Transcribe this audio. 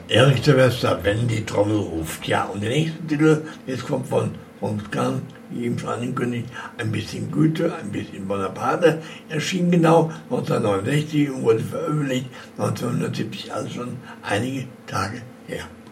Erich Silvester, wenn die Trommel ruft. Ja, und der nächste Titel, jetzt kommt von Kahn, wie eben schon angekündigt, ein bisschen Goethe, ein bisschen Bonaparte, erschien genau 1969 und wurde veröffentlicht 1970, also schon einige Tage her.